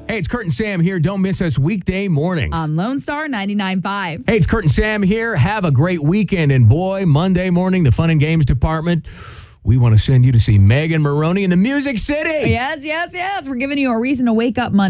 Hey, it's Kurt and Sam here. Don't miss us weekday mornings. On Lone Star 99.5. Hey, it's Kurt and Sam here. Have a great weekend. And boy, Monday morning, the Fun and Games Department, we want to send you to see Megan Maroney in the Music City. Yes. We're giving you a reason to wake up Monday.